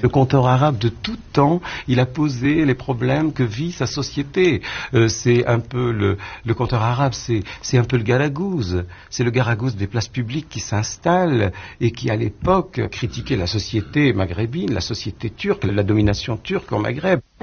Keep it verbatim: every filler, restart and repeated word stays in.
Le conteur arabe de tout temps, il a posé les problèmes que vit sa société. Euh, c'est un peu le, le conteur arabe, c'est, c'est un peu le Garagouze. C'est le Garagouze des places publiques qui s'installe et qui, à l'époque, critiquait la société maghrébine, la société turque, la domination turque en Maghreb.